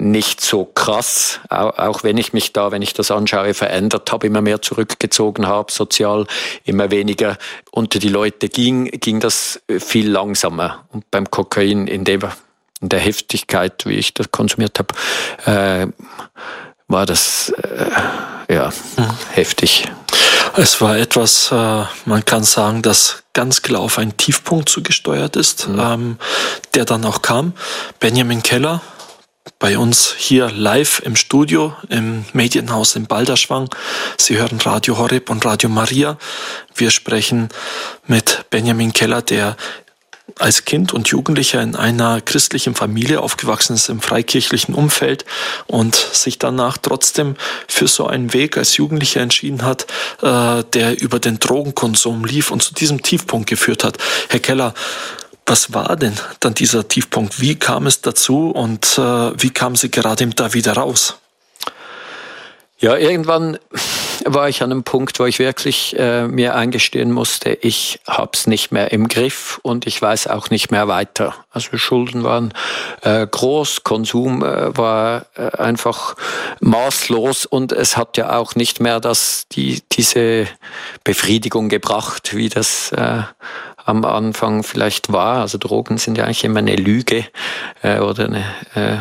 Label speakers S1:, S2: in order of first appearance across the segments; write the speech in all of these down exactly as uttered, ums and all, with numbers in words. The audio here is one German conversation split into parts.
S1: nicht so krass, auch, auch wenn ich mich da, wenn ich das anschaue, verändert habe, immer mehr zurückgezogen habe, sozial immer weniger unter die Leute ging, ging das viel langsamer. Und beim Kokain in der, in der Heftigkeit, wie ich das konsumiert habe, äh, war das äh, ja mhm. heftig.
S2: Es war etwas, äh, man kann sagen, das ganz klar auf einen Tiefpunkt zugesteuert ist, mhm. ähm, der dann auch kam. Benjamin Keller, bei uns hier live im Studio, im Medienhaus in Balderschwang. Sie hören Radio Horeb und Radio Maria. Wir sprechen mit Benjamin Keller, der als Kind und Jugendlicher in einer christlichen Familie aufgewachsen ist, im freikirchlichen Umfeld und sich danach trotzdem für so einen Weg als Jugendlicher entschieden hat, äh, der über den Drogenkonsum lief und zu diesem Tiefpunkt geführt hat. Herr Keller, was war denn dann dieser Tiefpunkt? Wie kam es dazu und äh, wie kamen Sie gerade da wieder raus?
S1: Ja, irgendwann war ich an einem Punkt, wo ich wirklich äh, mir eingestehen musste, ich hab's nicht mehr im Griff und ich weiß auch nicht mehr weiter. Also Schulden waren äh, groß, Konsum äh, war äh, einfach maßlos und es hat ja auch nicht mehr das, die, diese Befriedigung gebracht, wie das äh, am Anfang vielleicht war. Also Drogen sind ja eigentlich immer eine Lüge äh, oder eine äh,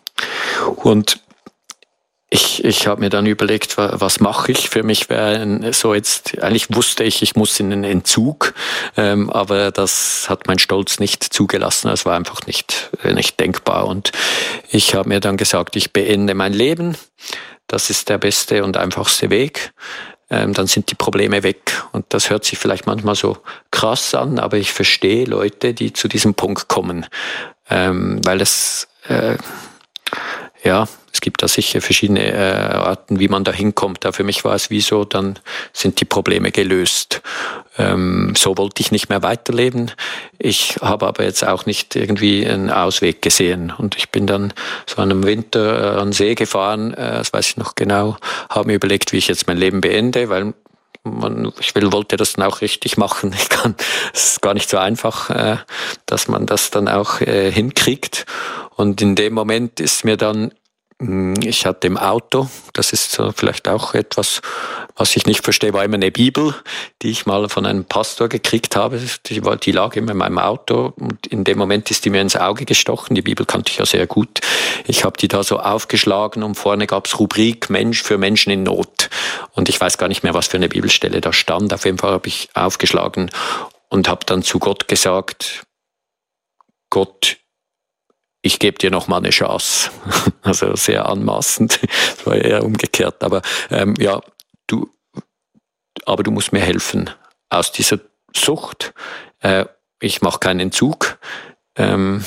S1: und Ich, ich habe mir dann überlegt, was mache ich? Für mich wäre so jetzt, eigentlich wusste ich, ich muss in den Entzug, ähm, aber das hat mein Stolz nicht zugelassen. Es war einfach nicht, nicht denkbar. Und ich habe mir dann gesagt, ich beende mein Leben. Das ist der beste und einfachste Weg. Ähm, dann sind die Probleme weg. Und das hört sich vielleicht manchmal so krass an, aber ich verstehe Leute, die zu diesem Punkt kommen, ähm, weil es äh, ja, es gibt da sicher verschiedene äh, Arten, wie man da hinkommt. Da für mich war es wie so, dann sind die Probleme gelöst. Ähm, so wollte ich nicht mehr weiterleben. Ich habe aber jetzt auch nicht irgendwie einen Ausweg gesehen. Und ich bin dann so an einem Winter äh, an den See gefahren, äh, das weiß ich noch genau, habe mir überlegt, wie ich jetzt mein Leben beende, weil man, ich will, wollte das dann auch richtig machen. Ich kann, es ist gar nicht so einfach, äh, dass man das dann auch äh, hinkriegt. Und in dem Moment ist mir dann, ich hatte im Auto, das ist so vielleicht auch etwas, was ich nicht verstehe, war immer eine Bibel, die ich mal von einem Pastor gekriegt habe. Die, war, die lag immer in meinem Auto und in dem Moment ist die mir ins Auge gestochen. Die Bibel kannte ich ja sehr gut. Ich habe die da so aufgeschlagen und vorne gab's Rubrik Mensch für Menschen in Not. Und ich weiß gar nicht mehr, was für eine Bibelstelle da stand. Auf jeden Fall habe ich aufgeschlagen und habe dann zu Gott gesagt, Gott, ich gebe dir noch mal eine Chance. Also sehr anmaßend. Das war eher umgekehrt. Aber ähm, ja, du, aber du musst mir helfen aus dieser Sucht. Äh, ich mache keinen Entzug. Ähm,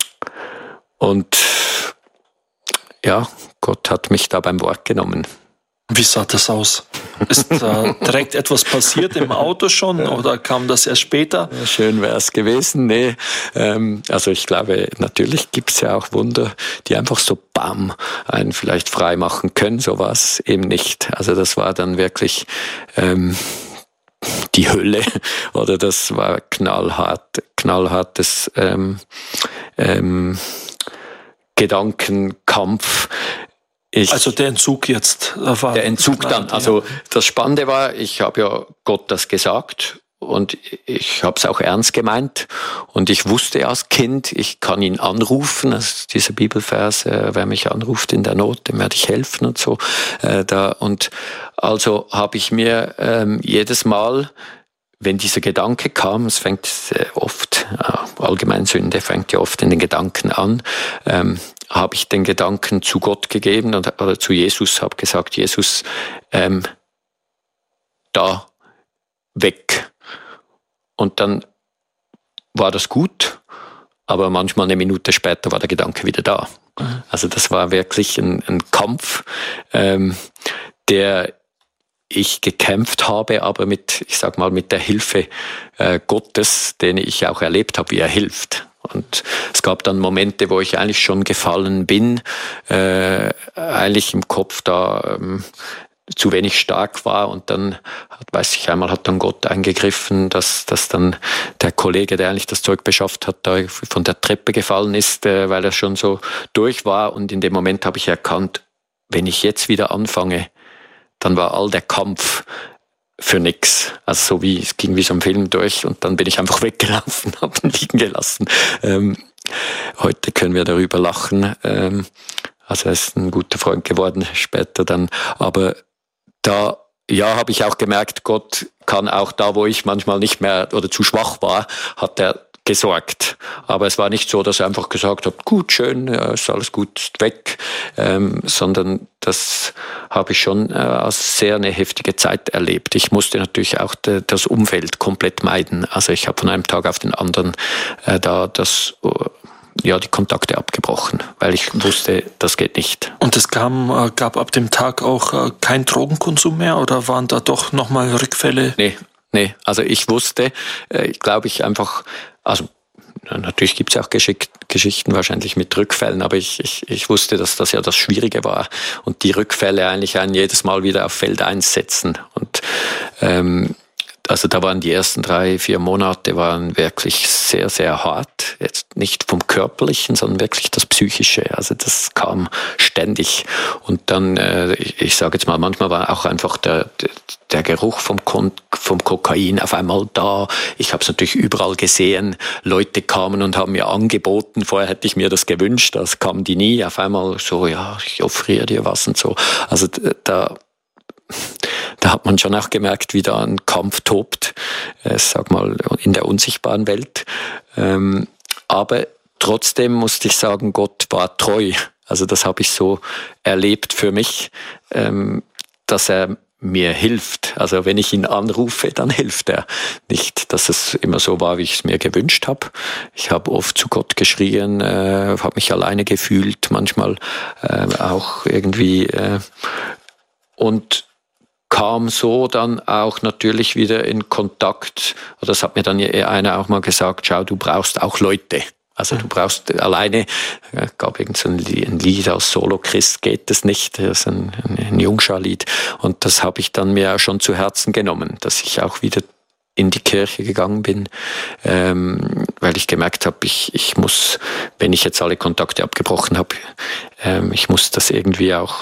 S1: und ja, Gott hat mich da beim Wort genommen.
S2: Wie sah das aus? Ist da direkt etwas passiert im Auto schon oder kam das erst später?
S1: Ja, schön wäre es gewesen. Nee, ähm, also ich glaube, natürlich gibt es ja auch Wunder, die einfach so bam einen vielleicht frei machen können. So war es eben nicht. Also das war dann wirklich ähm, die Hölle oder das war knallhart, knallhartes ähm, ähm, Gedankenkampf. Ich,
S2: also der Entzug jetzt war...
S1: Der Entzug dann. Also das Spannende war, ich habe ja Gott das gesagt und ich habe es auch ernst gemeint und ich wusste als Kind, ich kann ihn anrufen. Also dieser Bibelvers, äh, wer mich anruft in der Not, dem werde ich helfen und so. Äh, da, und also habe ich mir ähm, jedes Mal, wenn dieser Gedanke kam, es fängt äh, oft, äh, Allgemeinsünde fängt ja oft in den Gedanken an, ähm, habe ich den Gedanken zu Gott gegeben oder, oder zu Jesus, habe gesagt, Jesus, ähm, da weg. Und dann war das gut, aber manchmal eine Minute später war der Gedanke wieder da. Mhm. Also das war wirklich ein, ein Kampf, ähm, der ich gekämpft habe, aber mit, ich sag mal, mit der Hilfe äh, Gottes, den ich auch erlebt habe, wie er hilft. Und es gab dann Momente, wo ich eigentlich schon gefallen bin, äh, eigentlich im Kopf da ähm, zu wenig stark war. Und dann, weiß ich, einmal hat dann Gott eingegriffen, dass, dass dann der Kollege, der eigentlich das Zeug beschafft hat, da von der Treppe gefallen ist, äh, weil er schon so durch war. Und in dem Moment habe ich erkannt, wenn ich jetzt wieder anfange, dann war all der Kampf für nix. Also so wie, es ging wie so ein Film durch und dann bin ich einfach weggelaufen, habe ihn liegen gelassen. Ähm, heute können wir darüber lachen. Ähm, also er ist ein guter Freund geworden später dann. Aber da, ja, habe ich auch gemerkt, Gott kann auch da, wo ich manchmal nicht mehr oder zu schwach war, hat er gesorgt. Aber es war nicht so, dass er einfach gesagt hat, gut, schön, ja, ist alles gut, ist weg, ähm, sondern das habe ich schon äh, als sehr eine heftige Zeit erlebt. Ich musste natürlich auch de, das Umfeld komplett meiden. Also ich habe von einem Tag auf den anderen äh, da das uh, ja die Kontakte abgebrochen, weil ich wusste, das geht nicht.
S2: Und es kam, äh, gab ab dem Tag auch äh, kein Drogenkonsum mehr oder waren da doch nochmal Rückfälle?
S1: Nee. Nee, also ich wusste, äh, glaube ich einfach, also natürlich gibt es auch Geschick, Geschichten wahrscheinlich mit Rückfällen, aber ich, ich, ich wusste, dass das ja das Schwierige war und die Rückfälle eigentlich einen jedes Mal wieder auf Feld eins setzen. Und ähm, also da waren die ersten drei, vier Monate waren wirklich sehr, sehr hart. Jetzt nicht vom Körperlichen, sondern wirklich das Psychische. Also das kam ständig. Und dann, äh, ich, ich sage jetzt mal, manchmal war auch einfach der, der, der Geruch vom, Kon- vom Kokain auf einmal da. Ich habe es natürlich überall gesehen. Leute kamen und haben mir angeboten. Vorher hätte ich mir das gewünscht. Das kamen die nie. Auf einmal so, ja, ich offeriere dir was und so. Also da... Da hat man schon auch gemerkt, wie da ein Kampf tobt, äh, sag mal, in der unsichtbaren Welt. Ähm, aber trotzdem musste ich sagen, Gott war treu. Also das habe ich so erlebt für mich, ähm, dass er mir hilft. Also wenn ich ihn anrufe, dann hilft er. Nicht, dass es immer so war, wie ich es mir gewünscht habe. Ich habe oft zu Gott geschrien, äh, habe mich alleine gefühlt, manchmal äh, auch irgendwie äh, und kam so dann auch natürlich wieder in Kontakt, oder das hat mir dann einer auch mal gesagt, schau, du brauchst auch Leute. Also du brauchst alleine, es gab irgend so ein Lied als Solo-Christ, geht es nicht, das ist ein, ein Jungschar-Lied. Und das habe ich dann mir auch schon zu Herzen genommen, dass ich auch wieder in die Kirche gegangen bin, ähm, weil ich gemerkt habe, ich, ich muss, wenn ich jetzt alle Kontakte abgebrochen habe, ähm, ich muss das irgendwie auch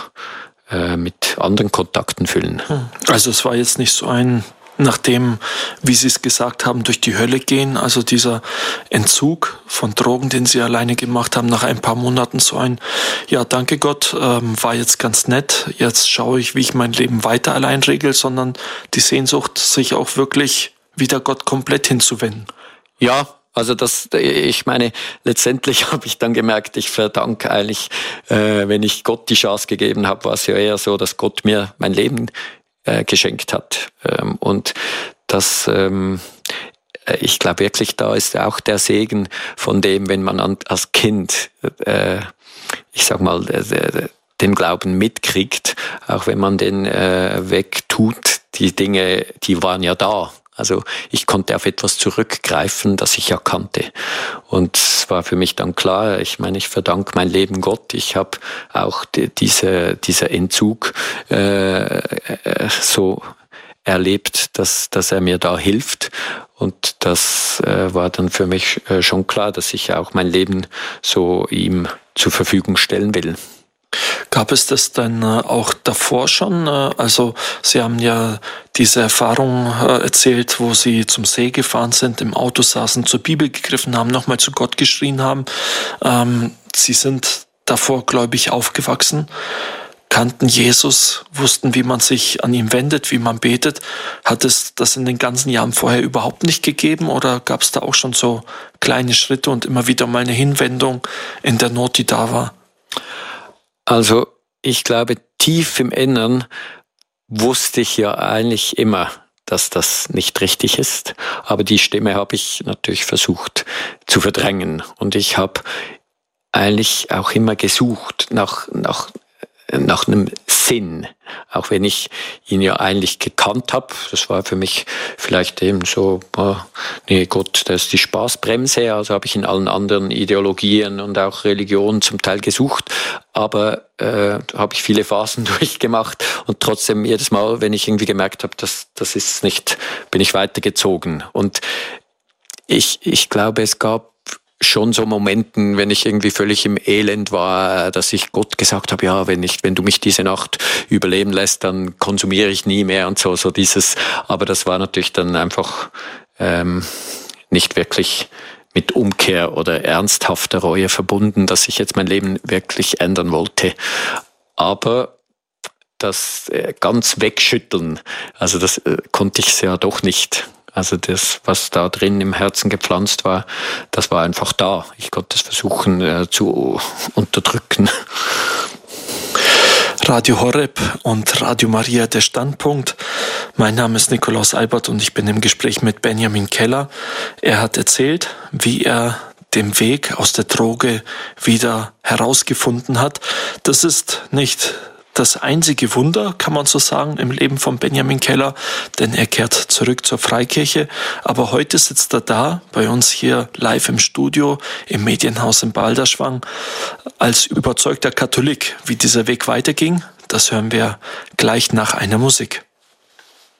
S1: mit anderen Kontakten füllen.
S2: Also es war jetzt nicht so ein, nachdem, wie Sie es gesagt haben, durch die Hölle gehen, also dieser Entzug von Drogen, den Sie alleine gemacht haben, nach ein paar Monaten so ein, ja, danke Gott, ähm, war jetzt ganz nett, jetzt schaue ich, wie ich mein Leben weiter allein regel, sondern die Sehnsucht, sich auch wirklich wieder Gott komplett hinzuwenden.
S1: Ja, also das, ich meine, letztendlich habe ich dann gemerkt, ich verdanke eigentlich, äh, wenn ich Gott die Chance gegeben habe, war es ja eher so, dass Gott mir mein Leben äh, geschenkt hat. Ähm, und das, ähm, ich glaube wirklich, da ist auch der Segen von dem, wenn man an, als Kind, äh, ich sag mal, äh, den Glauben mitkriegt, auch wenn man den äh, wegtut, die Dinge, die waren ja da. Also ich konnte auf etwas zurückgreifen, das ich ja kannte. Und es war für mich dann klar, ich meine, ich verdanke mein Leben Gott. Ich habe auch die, diese, dieser Entzug äh, so erlebt, dass, dass er mir da hilft. Und das äh, war dann für mich äh, schon klar, dass ich auch mein Leben so ihm zur Verfügung stellen will.
S2: Gab es das dann äh, auch davor schon? Äh, also Sie haben ja diese Erfahrung äh, erzählt, wo Sie zum See gefahren sind, im Auto saßen, zur Bibel gegriffen haben, nochmal zu Gott geschrien haben. Ähm, Sie sind davor gläubig aufgewachsen, kannten Jesus, wussten, wie man sich an ihn wendet, wie man betet. Hat es das in den ganzen Jahren vorher überhaupt nicht gegeben oder gab es da auch schon so kleine Schritte und immer wieder mal eine Hinwendung in der Not, die da war?
S1: Also ich glaube, tief im Innern wusste ich ja eigentlich immer, dass das nicht richtig ist. Aber die Stimme habe ich natürlich versucht zu verdrängen. Und ich habe eigentlich auch immer gesucht nach, nach nach einem Sinn, auch wenn ich ihn ja eigentlich gekannt habe. Das war für mich vielleicht eben so, oh, nee Gott, das ist die Spaßbremse, also habe ich in allen anderen Ideologien und auch Religionen zum Teil gesucht, aber äh, habe ich viele Phasen durchgemacht und trotzdem jedes Mal, wenn ich irgendwie gemerkt habe, dass das ist nicht, bin ich weitergezogen. Und ich, ich glaube, es gab schon so Momenten, wenn ich irgendwie völlig im Elend war, dass ich Gott gesagt habe, ja, wenn ich, wenn du mich diese Nacht überleben lässt, dann konsumiere ich nie mehr und so, so dieses. Aber das war natürlich dann einfach ähm, nicht wirklich mit Umkehr oder ernsthafter Reue verbunden, dass ich jetzt mein Leben wirklich ändern wollte. Aber das äh, ganz wegschütteln, also das äh, konnte ich ja doch nicht. Also das, was da drin im Herzen gepflanzt war, das war einfach da. Ich konnte es versuchen äh, zu unterdrücken.
S2: Radio Horeb und Radio Maria, der Standpunkt. Mein Name ist Nikolaus Albert und ich bin im Gespräch mit Benjamin Keller. Er hat erzählt, wie er den Weg aus der Droge wieder herausgefunden hat. Das ist nicht das einzige Wunder, kann man so sagen, im Leben von Benjamin Keller, denn er kehrt zurück zur Freikirche. Aber heute sitzt er da, bei uns hier live im Studio, im Medienhaus in Balderschwang, als überzeugter Katholik. Wie dieser Weg weiterging, das hören wir gleich nach einer Musik.